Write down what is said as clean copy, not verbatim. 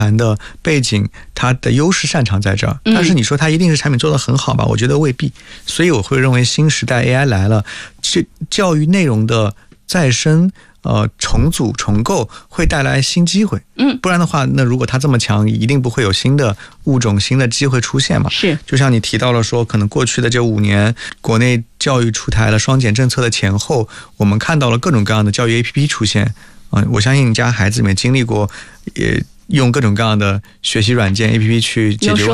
的背景，它的优势擅长在这儿。但是你说它一定是产品做得很好吧？我觉得未必。所以我会认为新时代 AI 来了，教育内容的再生。重组重构会带来新机会，不然的话，那如果它这么强，一定不会有新的物种、新的机会出现嘛。 是， 就像你提到了说，可能过去的这5年，国内教育出台了双减政策的前后，我们看到了各种各样的教育 APP 出现。我相信你家孩子里面经历过，也用各种各样的学习软件 APP 去解决问题。